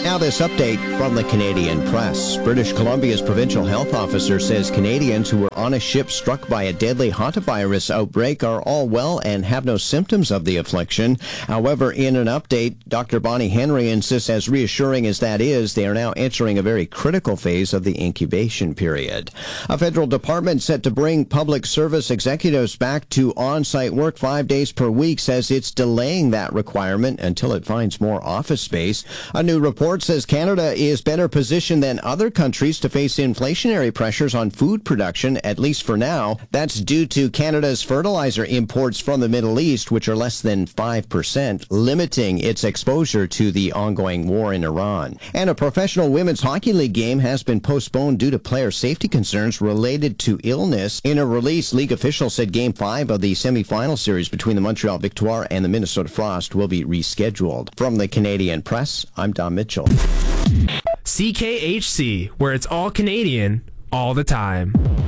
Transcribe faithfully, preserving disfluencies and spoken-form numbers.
Now this update from the Canadian Press. British Columbia's provincial health officer says Canadians who were on a ship struck by a deadly hantavirus outbreak are all well and have no symptoms of the affliction. However, in an update, Doctor Bonnie Henry insists, as reassuring as that is, they are now entering a very critical phase of the incubation period. A federal department set to bring public service executives back to on-site work five days per week says it's delaying that requirement until it finds more office space. A new report says Canada is better positioned than other countries to face inflationary pressures on food production, at least for now. That's due to Canada's fertilizer imports from the Middle East, which are less than five percent, limiting its exposure to the ongoing war in Iran. And a professional women's hockey league game has been postponed due to player safety concerns related to illness. In a release, league officials said Game five of the semifinal series between the Montreal Victoire and the Minnesota Frost will be rescheduled. From the Canadian Press, I'm Don Mitchell. C K H C, where it's all Canadian, all the time.